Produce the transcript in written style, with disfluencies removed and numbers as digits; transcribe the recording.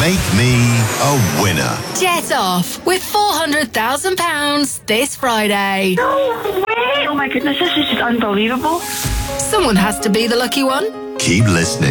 Make me a winner. Jet off with £400,000 this Friday. No way! Oh my goodness, this is just unbelievable. Someone has to be the lucky one. Keep listening.